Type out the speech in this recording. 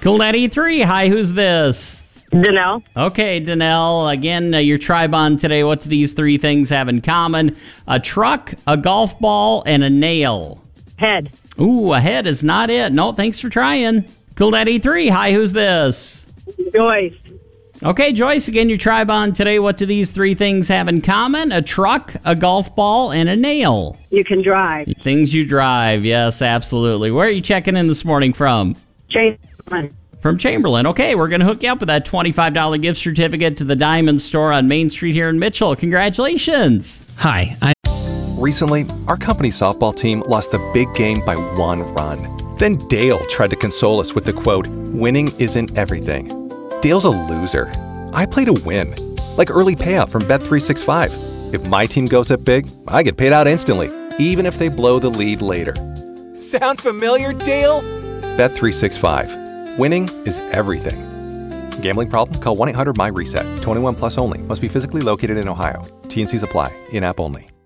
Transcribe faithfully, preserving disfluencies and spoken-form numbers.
Cool ninety-three. Hi, who's this? Danelle. Okay, Danelle. Again, uh, your Tribon today. What do these three things have in common? A truck, a golf ball, and a nail. Head. Ooh, a head is not it. No, thanks for trying. Cool ninety-three. Hi, who's this? Joyce. Okay, Joyce, again, your Tribon today. What do these three things have in common? A truck, a golf ball, and a nail. You can drive. Things you drive. Yes, absolutely. Where are you checking in this morning from? Chamberlain. From Chamberlain. Okay, we're going to hook you up with that twenty-five dollars gift certificate to the Diamond Store on Main Street here in Mitchell. Congratulations. Hi, I'm... Recently, our company softball team lost the big game by one run. Then Dale tried to console us with the quote, "Winning isn't everything." Dale's a loser. I play to win. Like early payout from Bet three sixty-five. If my team goes up big, I get paid out instantly, even if they blow the lead later. Sound familiar, Dale? Bet three sixty-five. Winning is everything. Gambling problem? Call one eight hundred M Y RESET. twenty-one plus only. Must be physically located in Ohio. T N Cs apply. In-app only.